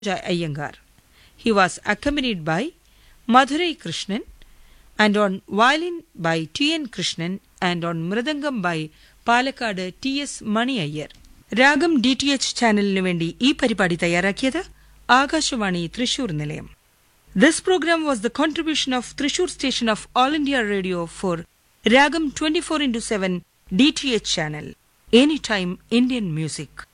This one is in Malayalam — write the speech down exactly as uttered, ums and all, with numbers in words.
Iyengar. He was accompanied by Madurai Krishnan and on violin by T N Krishnan and on mridangam by Palakkad T S Mani Iyer. രാഗം ഡി ടി എച്ച് ചാനലിനു വേണ്ടി ഈ പരിപാടി തയ്യാറാക്കിയത് ആകാശവാണി തൃശൂർ നിലയം. This programme was the contribution of Thrissur station of all India radio four രാഗം twenty four into seven D T H channel. Any time Indian music.